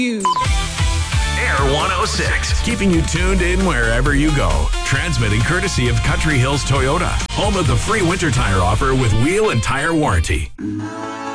Air 106, keeping you tuned in wherever you go. Transmitting courtesy of Country Hills Toyota, home of the free winter tire offer with wheel and tire warranty.